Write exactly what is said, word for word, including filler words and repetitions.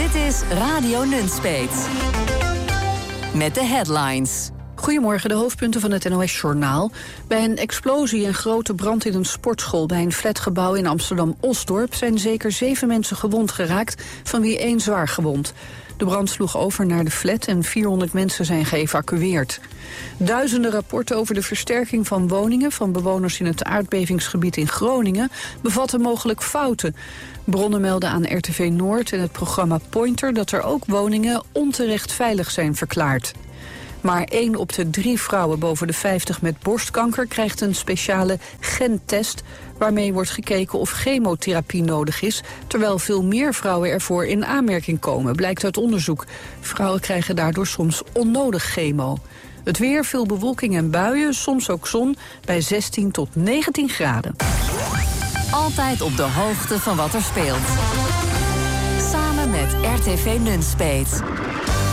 Dit is Radio Nunspeet. Met de headlines. Goedemorgen, de hoofdpunten van het N O S-journaal. Bij een explosie en grote brand in een sportschool bij een flatgebouw in Amsterdam-Osdorp zijn zeker zeven mensen gewond geraakt, van wie één zwaar gewond. De brand sloeg over naar de flat en vierhonderd mensen zijn geëvacueerd. Duizenden rapporten over de versterking van woningen van bewoners in het aardbevingsgebied in Groningen bevatten mogelijk fouten. Bronnen melden aan R T V Noord en het programma Pointer dat er ook woningen onterecht veilig zijn verklaard. Maar één op de drie vrouwen boven de vijftig met borstkanker krijgt een speciale gentest waarmee wordt gekeken of chemotherapie nodig is, terwijl veel meer vrouwen ervoor in aanmerking komen, blijkt uit onderzoek. Vrouwen krijgen daardoor soms onnodig chemo. Het weer, veel bewolking en buien, soms ook zon, bij zestien tot negentien graden. Altijd op de hoogte van wat er speelt. Samen met R T V Nunspeet.